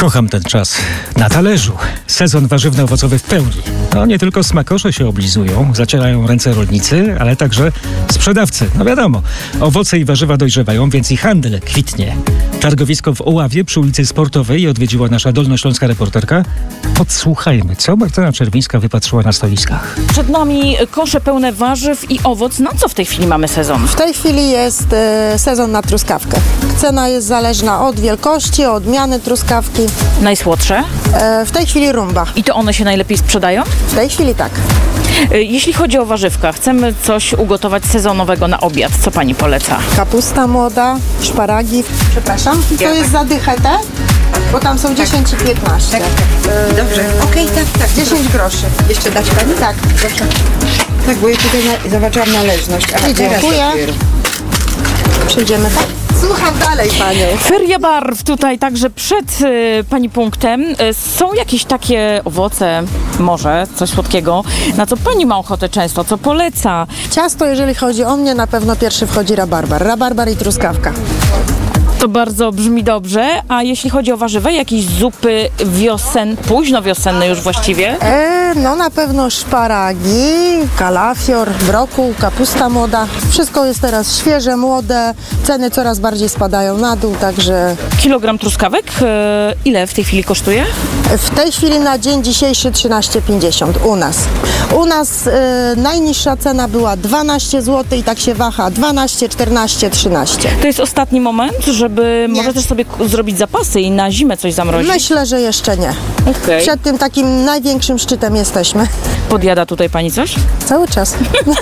Kocham ten czas. Na talerzu. Sezon warzywno-owocowy w pełni. No nie tylko smakosze się oblizują, zacierają ręce rolnicy, ale także sprzedawcy. No wiadomo, owoce i warzywa dojrzewają, więc i handel kwitnie. Targowisko w Oławie przy ulicy Sportowej odwiedziła nasza dolnośląska reporterka. Podsłuchajmy, co Martyna Czerwińska wypatrzyła na stoiskach. Przed nami kosze pełne warzyw i owoc. Na co w tej chwili mamy sezon? W tej chwili jest sezon na truskawkę. Cena jest zależna od wielkości, od odmiany truskawki. Najsłodsze? W tej chwili rumba. I to one się najlepiej sprzedają? W tej chwili tak. Jeśli chodzi o warzywka, chcemy coś ugotować sezonowego na obiad. Co pani poleca? Kapusta młoda, szparagi. Przepraszam, to jest zadychę te? Bo tam są 10 i 15. Tak. Dobrze, okej, tak. 10 groszy. Jeszcze dać pani? Tak, proszę. Tak, bo ja tutaj zobaczyłam należność. I dziękuję. Przyjdziemy tak? Słucham dalej panią. Feria barw tutaj także przed pani punktem. Są jakieś takie owoce, może coś słodkiego, na co pani ma ochotę często, co poleca? Ciasto, jeżeli chodzi o mnie, na pewno pierwszy wchodzi rabarbar. Rabarbar i truskawka. To bardzo brzmi dobrze. A jeśli chodzi o warzywa, jakieś zupy późno wiosenne już właściwie? No na pewno szparagi, kalafior, brokuł, kapusta młoda. Wszystko jest teraz świeże, młode. Ceny coraz bardziej spadają na dół, także... Kilogram truskawek, ile w tej chwili kosztuje? W tej chwili na dzień dzisiejszy 13,50 u nas. U nas najniższa cena była 12 zł i tak się waha 12, 14, 13. To jest ostatni moment, żeby może też sobie zrobić zapasy i na zimę coś zamrozić? Myślę, że jeszcze nie. Okay. Przed tym takim największym szczytem jesteśmy. Podjada tutaj pani coś? Cały czas.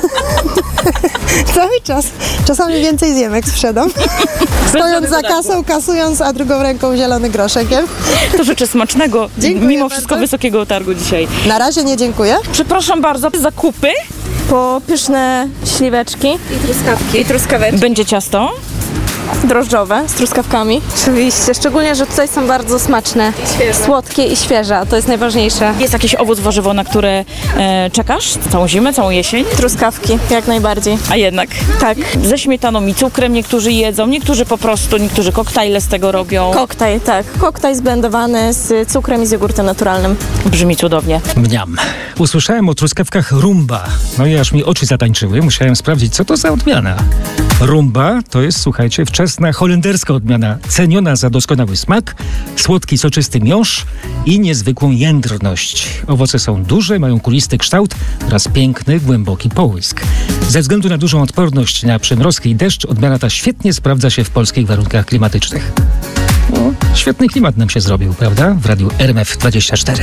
Cały czas. Czasami więcej zjem, jak sprzedam. Stojąc za kasą, kasując, a drugą ręką zielony groszek. To życzę smacznego, Dziękuję mimo wszystko bardzo. wysokiego targu dzisiaj. Na razie nie dziękuję. Przepraszam bardzo, zakupy? Po pyszne śliweczki i truskaweczki. Będzie ciasto? Drożdżowe z truskawkami. Oczywiście, szczególnie, że tutaj są bardzo smaczne, słodkie i świeże, a to jest najważniejsze. Jest jakiś owoc, warzywo, na które czekasz? Całą zimę, całą jesień? Truskawki, jak najbardziej. A jednak? Tak. Ze śmietaną i cukrem niektórzy jedzą, niektórzy koktajle z tego robią. Koktajl, tak. Koktajl zblendowany z cukrem i z jogurtem naturalnym. Brzmi cudownie. Mniam. Usłyszałem o truskawkach rumba. No i aż mi oczy zatańczyły. Musiałem sprawdzić, co to za odmiana. Rumba to jest, słuchajcie, wczesna holenderska odmiana, ceniona za doskonały smak, słodki, soczysty miąższ i niezwykłą jędrność. Owoce są duże, mają kulisty kształt oraz piękny, głęboki połysk. Ze względu na dużą odporność na przymrozki i deszcz, odmiana ta świetnie sprawdza się w polskich warunkach klimatycznych. No, świetny klimat nam się zrobił, prawda? W radiu RMF24.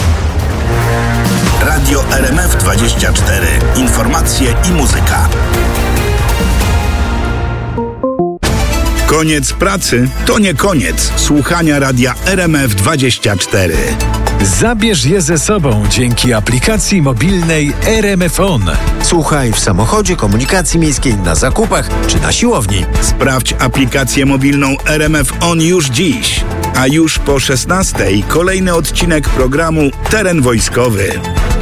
Radio RMF24. Informacje i muzyka. Koniec pracy to nie koniec słuchania radia RMF24. Zabierz je ze sobą dzięki aplikacji mobilnej RMF On. Słuchaj w samochodzie, komunikacji miejskiej, na zakupach czy na siłowni. Sprawdź aplikację mobilną RMF On już dziś. A już po 16:00 kolejny odcinek programu Teren Wojskowy.